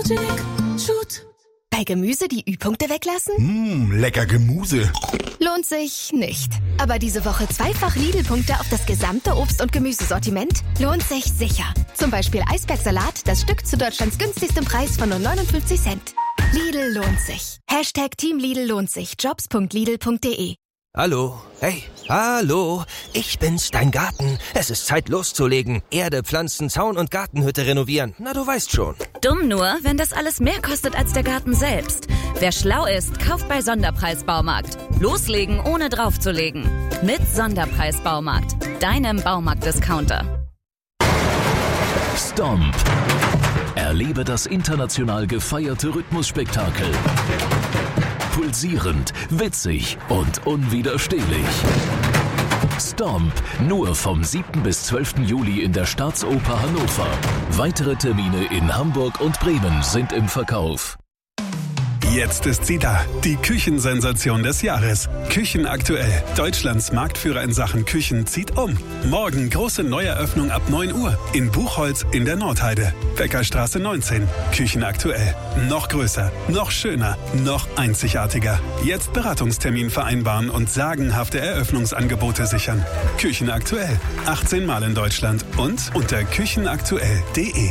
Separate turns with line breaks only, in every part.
Bei Gemüse die Ü-Punkte weglassen?
Lecker Gemüse.
Lohnt sich nicht. Aber diese Woche zweifach Lidl-Punkte auf das gesamte Obst- und Gemüsesortiment lohnt sich sicher. Zum Beispiel Eisbergsalat, das Stück zu Deutschlands günstigstem Preis von nur 59 Cent. Lidl lohnt sich. #Team Lidl lohnt sich. Jobs.lidl.de.
Hallo, hey, hallo, ich bin's, dein Garten. Es ist Zeit loszulegen. Erde, Pflanzen, Zaun und Gartenhütte renovieren. Na, du weißt schon.
Dumm nur, wenn das alles mehr kostet als der Garten selbst. Wer schlau ist, kauft bei Sonderpreis Baumarkt. Loslegen, ohne draufzulegen. Mit Sonderpreis Baumarkt, deinem Baumarkt-Discounter.
Stomp. Erlebe das international gefeierte Rhythmusspektakel. Pulsierend, witzig und unwiderstehlich. Stomp, nur vom 7. bis 12. Juli in der Staatsoper Hannover. Weitere Termine in Hamburg und Bremen sind im Verkauf.
Jetzt ist sie da, die Küchensensation des Jahres. Küchenaktuell. Deutschlands Marktführer in Sachen Küchen zieht um. Morgen große Neueröffnung ab 9 Uhr in Buchholz in der Nordheide. Beckerstraße 19. Küchenaktuell. Noch größer, noch schöner, noch einzigartiger. Jetzt Beratungstermin vereinbaren und sagenhafte Eröffnungsangebote sichern. Küchenaktuell. 18 Mal in Deutschland und unter küchenaktuell.de.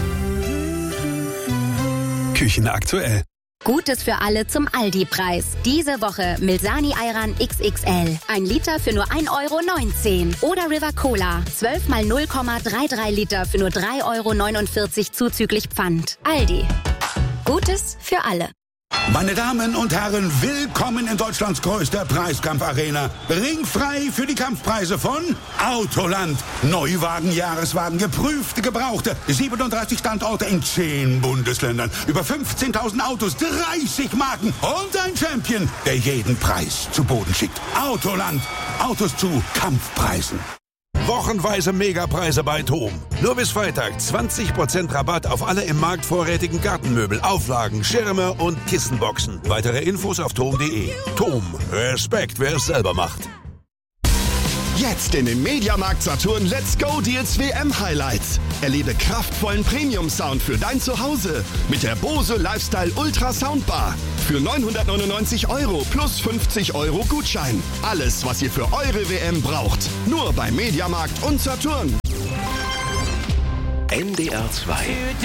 Küchenaktuell.
Gutes für alle zum Aldi-Preis. Diese Woche Milsani Ayran XXL. 1 Liter für nur 1,19 €. Oder River Cola. 12 mal 0,33 Liter für nur 3,49 € zuzüglich Pfand. Aldi. Gutes für alle.
Meine Damen und Herren, willkommen in Deutschlands größter Preiskampfarena. Ringfrei für die Kampfpreise von Autoland. Neuwagen, Jahreswagen, geprüfte, gebrauchte. 37 Standorte in 10 Bundesländern. Über 15.000 Autos, 30 Marken und ein Champion, der jeden Preis zu Boden schickt. Autoland. Autos zu Kampfpreisen.
Wochenweise Megapreise bei TOM. Nur bis Freitag 20% Rabatt auf alle im Markt vorrätigen Gartenmöbel, Auflagen, Schirme und Kissenboxen. Weitere Infos auf tom.de. TOM. Respekt, wer es selber macht.
Jetzt in den Mediamarkt Saturn Let's Go Deals WM Highlights. Erlebe kraftvollen Premium-Sound für dein Zuhause mit der Bose Lifestyle Ultra Soundbar. Für 999 € plus 50 € Gutschein. Alles, was ihr für eure WM braucht. Nur bei Mediamarkt und Saturn.
NDR 2